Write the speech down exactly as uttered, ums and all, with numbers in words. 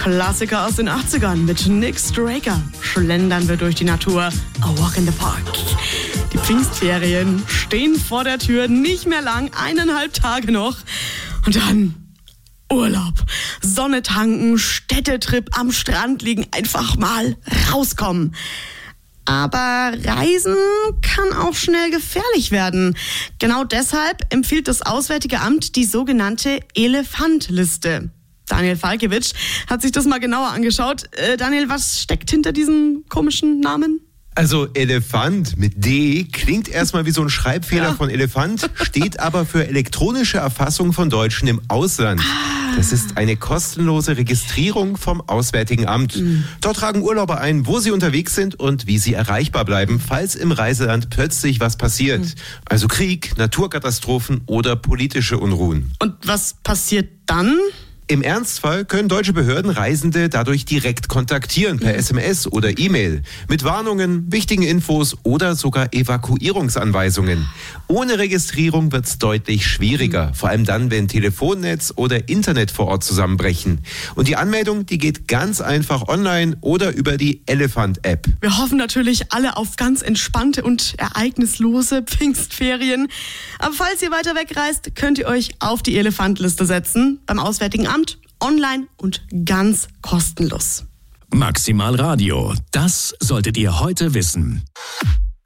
Klassiker aus den achtzigern mit Nick Straker. Schlendern wir durch die Natur. A Walk in the Park. Die Pfingstferien stehen vor der Tür. Nicht mehr lang, eineinhalb Tage noch. Und dann Urlaub. Sonne tanken, Städtetrip am Strand liegen. Einfach mal rauskommen. Aber Reisen kann auch schnell gefährlich werden. Genau deshalb empfiehlt das Auswärtige Amt die sogenannte Elefant-Liste. Daniel Falkewitsch hat sich das mal genauer angeschaut. Äh, Daniel, was steckt hinter diesem komischen Namen? Also Elefant mit D klingt erstmal wie so ein Schreibfehler ja. von Elefant, steht aber für elektronische Erfassung von Deutschen im Ausland. Das ist eine kostenlose Registrierung vom Auswärtigen Amt. Mhm. Dort tragen Urlauber ein, wo sie unterwegs sind und wie sie erreichbar bleiben, falls im Reiseland plötzlich was passiert. Mhm. Also Krieg, Naturkatastrophen oder politische Unruhen. Und was passiert dann? Im Ernstfall können deutsche Behörden Reisende dadurch direkt kontaktieren, per S M S oder E-Mail, mit Warnungen, wichtigen Infos oder sogar Evakuierungsanweisungen. Ohne Registrierung wird es deutlich schwieriger, vor allem dann, wenn Telefonnetz oder Internet vor Ort zusammenbrechen. Und die Anmeldung, die geht ganz einfach online oder über die Elefant-App. Wir hoffen natürlich alle auf ganz entspannte und ereignislose Pfingstferien. Aber falls ihr weiter wegreist, könnt ihr euch auf die Elefantliste setzen, beim Auswärtigen Amt, online und ganz kostenlos. Maximal Radio, das solltet ihr heute wissen.